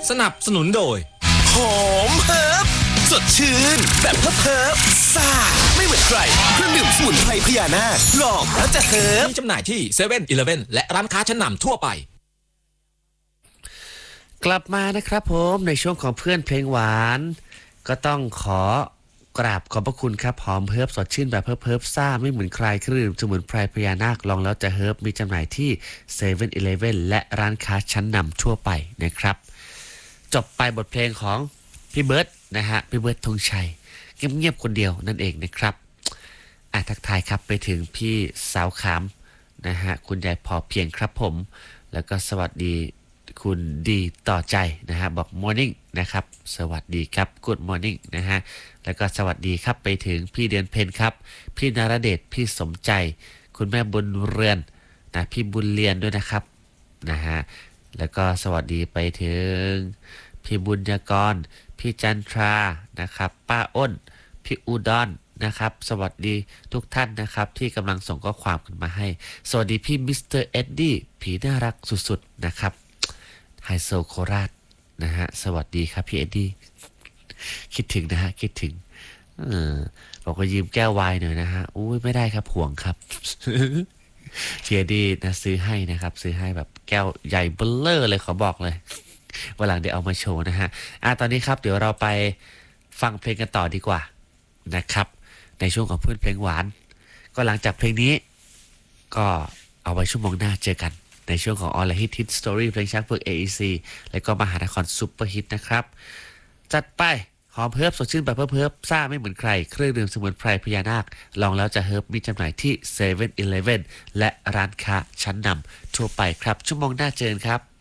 สนับสนุนโดยหอมเฮิร์บสดชื่นแบบเฮิร์บซ่าไม่เหมือนใครเครื่องดื่มสมุนไพรพญานาคลองแล้วจะเฮิร์บมีจำหน่ายที่เซเว่นอีเลฟเว่นและร้านค้าชั้นนำทั่วไปกลับมานะครับผมในช่วงของเพื่อนเพลงหวานก็ต้องขอกราบขอบพระคุณครับหอมเฮิร์บสดชื่นแบบเฮิร์บซ่าไม่เหมือนใครเครื่องดื่มสมุนไพรพญานาคลองแล้วจะเฮิร์บมีจำหน่ายที่เซเว่นอีเลฟเว่นและร้านค้าชั้นนำทั่วไปนะครับจบไปบทเพลงของพี่เบิร์ดนะฮะพี่เบิร์ดธงชัยเงียบๆคนเดียวนั่นเองนะครับทักทายครับไปถึงพี่สาวขามนะฮะคุณยายพอเพียงครับผมแล้วก็สวัสดีคุณดีต่อใจนะฮะบอก morning นะครับสวัสดีครับ good morning นะฮะแล้วก็สวัสดีครับไปถึงพี่เดือนเพ็ญครับพี่นรเดชพี่สมใจคุณแม่บุญเรือนนะพี่บุญเรียนด้วยนะครับนะฮะแล้วก็สวัสดีไปถึงพี่บุญยากรพี่จันทรานะครับป้าอ้นพี่อุดรนะครับสวัสดีทุกท่านนะครับที่กำลังส่งข้อความกันมาให้สวัสดีพี่มิสเตอร์เอ็ดดี้ผีน่ารักสุดๆนะครับไฮโซโคราชนะฮะสวัสดีครับพี่เอ็ดดี้คิดถึงนะฮะคิดถึงบอกว่ายืมแก้วไวน์หน่อยนะฮะอุ้ยไม่ได้ครับห่วงครับพี่เอ็ดดี้นะซื้อให้นะครับซื้อให้แบบแก้วใหญ่เบ้อเร่อเลยขอบอกเลยวันหลังเดี๋ยวเอามาโชว์นะฮะตอนนี้ครับเดี๋ยวเราไปฟังเพลงกันต่อดีกว่านะครับในช่วงของเพื่อนเพลงหวานก็หลังจากเพลงนี้ก็เอาไว้ชั่วโมงหน้าเจอกันในช่วงของออนไลน์ฮิตสตอรี่เพลงช้างเผือก AEC และก็มหานครซุปเปอร์ฮิตนะครับจัดไปหอมเฮิร์บสดชื่นแบบเฮิร์บซ่าไม่เหมือนใครเครื่องดื่มสมุนไพรพญานาคลองแล้วจะเฮิร์บมีจำหน่ายที่7-Eleven และร้านค้าชั้นนำทั่วไปครับชั่วโมงหน้าเจอกันครับ